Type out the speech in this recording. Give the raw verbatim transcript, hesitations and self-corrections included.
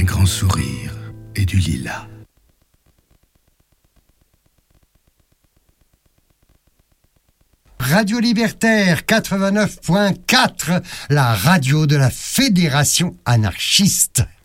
grand sourire et du lilas. Radio Libertaire quatre-vingt-neuf point quatre, la radio de la Fédération anarchiste.